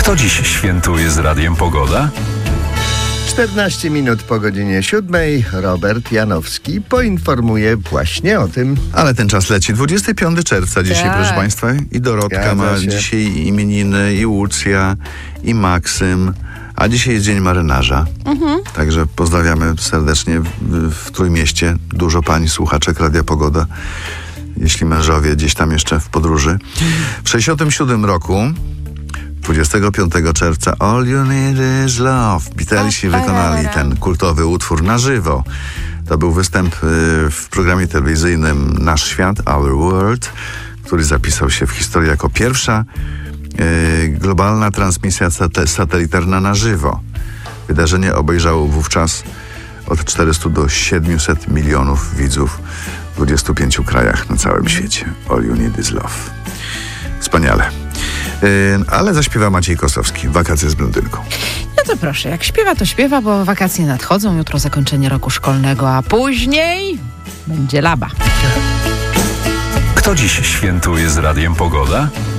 Kto dziś świętuje z Radiem Pogoda? 14 minut po godzinie 7 Robert Janowski poinformuje właśnie o tym. Ale ten czas leci. 25 czerwca dzisiaj, Tak. proszę Państwa. I Dorotka Zgadza ma się. dzisiaj imieniny, i Łucja, i Maksym. A dzisiaj jest Dzień Marynarza. Także pozdrawiamy serdecznie w Trójmieście. Dużo pań słuchaczek Radia Pogoda. Jeśli mężowie gdzieś tam jeszcze w podróży. W 67 roku 25 czerwca All You Need Is Love. Beatlesi wykonali ten kultowy utwór na żywo. To był występ w programie telewizyjnym Nasz Świat, Our World, który zapisał się w historii jako pierwsza globalna transmisja satelitarna na żywo. Wydarzenie obejrzało wówczas od 400 do 700 milionów widzów w 25 krajach na całym świecie. All You Need Is Love. Wspaniale. Ale zaśpiewa Maciej Kosowski. Wakacje z blondynką. No to proszę, jak śpiewa, to śpiewa, bo wakacje nadchodzą, jutro zakończenie roku szkolnego, a później będzie laba. Kto dziś świętuje z Radiem Pogoda?